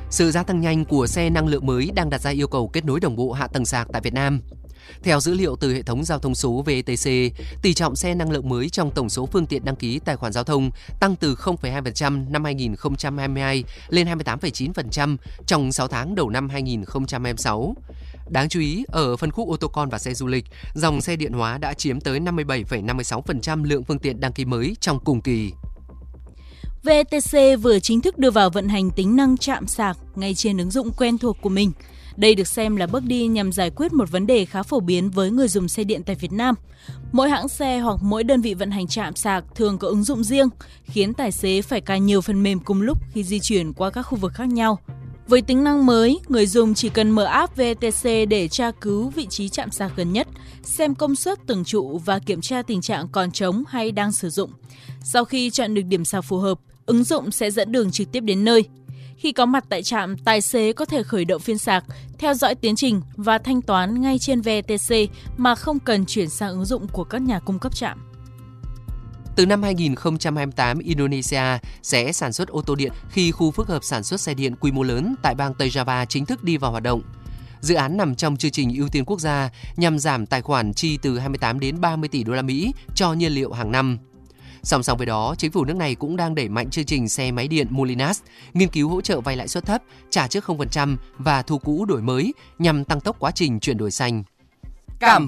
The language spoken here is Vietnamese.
Sự gia tăng nhanh của xe năng lượng mới đang đặt ra yêu cầu kết nối đồng bộ hạ tầng sạc tại Việt Nam. Theo dữ liệu từ hệ thống giao thông số VTC, tỷ trọng xe năng lượng mới trong tổng số phương tiện đăng ký tài khoản giao thông tăng từ 0,2% năm 2022 lên 28,9% trong 6 tháng đầu năm 2026. Đáng chú ý, ở phân khúc ô tô con và xe du lịch, dòng xe điện hóa đã chiếm tới 57,56% lượng phương tiện đăng ký mới trong cùng kỳ. VTC vừa chính thức đưa vào vận hành tính năng chạm sạc ngay trên ứng dụng quen thuộc của mình. Đây được xem là bước đi nhằm giải quyết một vấn đề khá phổ biến với người dùng xe điện tại Việt Nam. Mỗi hãng xe hoặc mỗi đơn vị vận hành trạm sạc thường có ứng dụng riêng, khiến tài xế phải cài nhiều phần mềm cùng lúc khi di chuyển qua các khu vực khác nhau. Với tính năng mới, người dùng chỉ cần mở app VTC để tra cứu vị trí trạm sạc gần nhất, xem công suất từng trụ và kiểm tra tình trạng còn trống hay đang sử dụng. Sau khi chọn được điểm sạc phù hợp, ứng dụng sẽ dẫn đường trực tiếp đến nơi. Khi có mặt tại trạm, tài xế có thể khởi động phiên sạc, theo dõi tiến trình và thanh toán ngay trên VTC mà không cần chuyển sang ứng dụng của các nhà cung cấp trạm. Từ năm 2028, Indonesia sẽ sản xuất ô tô điện khi khu phức hợp sản xuất xe điện quy mô lớn tại bang Tây Java chính thức đi vào hoạt động. Dự án nằm trong chương trình ưu tiên quốc gia nhằm giảm tài khoản chi từ 28 đến 30 tỷ đô la Mỹ cho nhiên liệu hàng năm. Song song với đó, chính phủ nước này cũng đang đẩy mạnh chương trình xe máy điện Molinas, nghiên cứu hỗ trợ vay lãi suất thấp, trả trước 0% và thu cũ đổi mới nhằm tăng tốc quá trình chuyển đổi xanh. Cảm